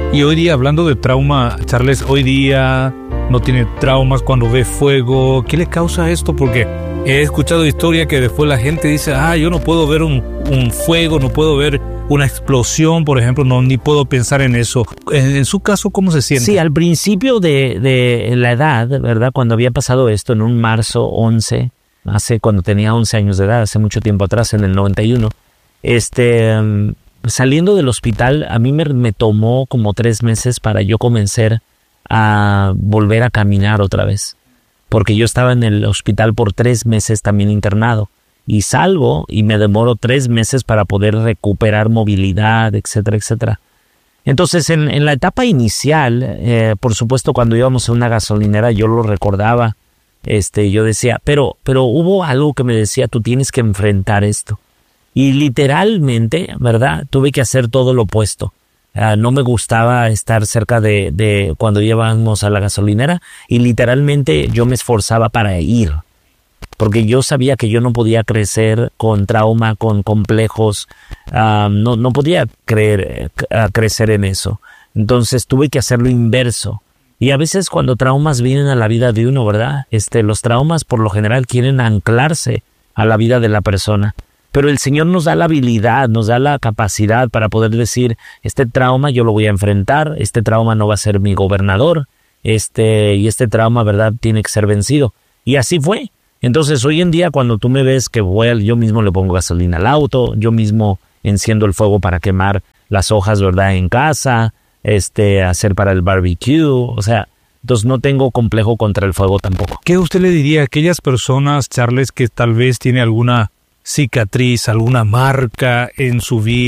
Y hoy día, hablando de trauma, Charles, hoy día no tiene traumas cuando ve fuego. ¿Qué le causa esto? Porque he escuchado historias que después la gente dice, yo no puedo ver un fuego, no puedo ver una explosión, por ejemplo, ni puedo pensar en eso. En su caso, ¿cómo se siente? Sí, al principio de la edad, ¿verdad? Cuando había pasado esto en un marzo 11, cuando tenía 11 años de edad, hace mucho tiempo atrás, en el 91, saliendo del hospital, a mí me tomó como 3 meses para yo comenzar a volver a caminar otra vez. Porque yo estaba en el hospital por 3 meses también internado. Y salgo y me demoro 3 meses para poder recuperar movilidad, etcétera, etcétera. Entonces, en la etapa inicial, por supuesto, cuando íbamos a una gasolinera, yo lo recordaba. Yo decía, pero hubo algo que me decía, tú tienes que enfrentar esto. Y literalmente, ¿verdad? Tuve que hacer todo lo opuesto. No me gustaba estar cerca de cuando íbamos a la gasolinera y literalmente yo me esforzaba para ir. Porque yo sabía que yo no podía crecer con trauma, con complejos, no podía crecer en eso. Entonces tuve que hacer lo inverso. Y a veces cuando traumas vienen a la vida de uno, ¿verdad? Los traumas por lo general quieren anclarse a la vida de la persona. Pero el Señor nos da la habilidad, nos da la capacidad para poder decir, este trauma yo lo voy a enfrentar, este trauma no va a ser mi gobernador, y este trauma, ¿verdad?, tiene que ser vencido. Y así fue. Entonces, hoy en día, cuando tú me ves que yo mismo le pongo gasolina al auto, yo mismo enciendo el fuego para quemar las hojas, ¿verdad?, en casa, hacer para el barbecue, o sea, entonces no tengo complejo contra el fuego tampoco. ¿Qué usted le diría a aquellas personas, Charles, que tal vez tiene alguna cicatriz, alguna marca en su vida?